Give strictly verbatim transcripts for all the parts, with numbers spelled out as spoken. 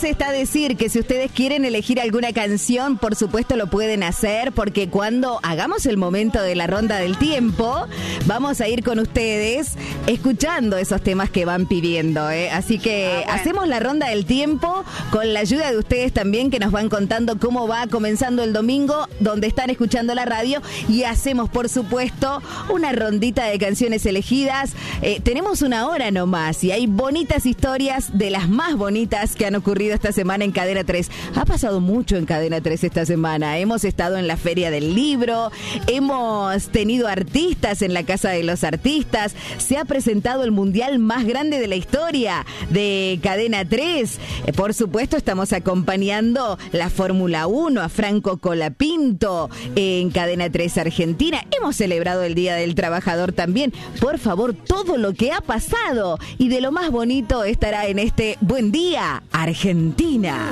además está decir que si ustedes quieren elegir alguna canción, por supuesto lo pueden hacer, porque cuando hagamos el momento de la ronda del tiempo, vamos a ir con ustedes escuchando esos temas que van pidiendo, ¿eh? Así que ah, bueno. hacemos la ronda del tiempo con la ayuda de ustedes también, que nos van contando cómo va comenzando el domingo, donde están escuchando la radio, y hacemos, por supuesto, una rondita de canciones elegidas. Eh, tenemos una hora nomás y hay bonitas historias, de las más bonitas que han ocurrido esta semana en Cadena tres. Ha pasado mucho en Cadena tres esta semana. Hemos estado en la Feria del Libro, hemos tenido artistas en la Casa de los Artistas, se ha presentado el mundial más grande de la historia de Cadena tres. Eh, por supuesto, estamos acompañando la Fórmula uno a Franco Colapinto en Cadena tres Argentina. Hemos celebrado el Día del Trabajador también. Por favor, todo lo que ha pasado y de lo más bonito estará en este Buen Día Argentina.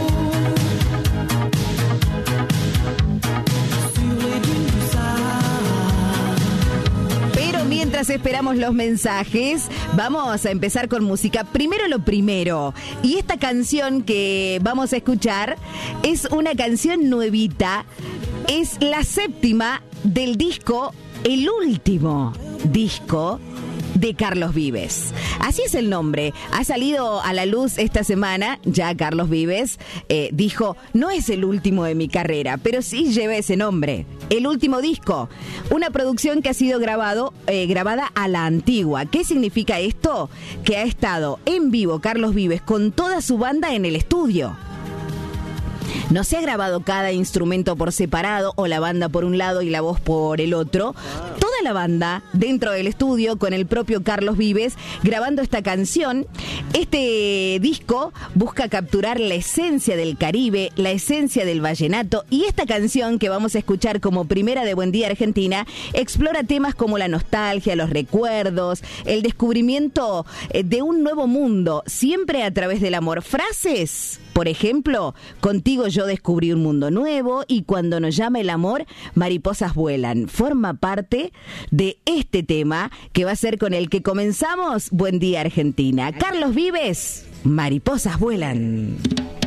Pero mientras esperamos los mensajes, vamos a empezar con música. Primero lo primero. Y esta canción que vamos a escuchar es una canción nuevita. Es la séptima del disco, el último disco de Carlos Vives. Así es el nombre. Ha salido a la luz esta semana. Ya Carlos Vives eh, dijo, no es el último de mi carrera, pero sí lleva ese nombre. El último disco. Una producción que ha sido grabado, eh, grabada a la antigua. ¿Qué significa esto? Que ha estado en vivo Carlos Vives con toda su banda en el estudio. No se ha grabado cada instrumento por separado, o la banda por un lado y la voz por el otro. Toda la banda dentro del estudio con el propio Carlos Vives grabando esta canción. Este disco busca capturar la esencia del Caribe, la esencia del vallenato, y esta canción que vamos a escuchar como primera de Buen Día Argentina explora temas como la nostalgia, los recuerdos, el descubrimiento de un nuevo mundo, siempre a través del amor. Frases, por ejemplo, contigo yo descubrí un mundo nuevo, y cuando nos llama el amor, mariposas vuelan. Forma parte de este tema que va a ser con el que comenzamos Buen Día Argentina. Carlos Vives, mariposas vuelan.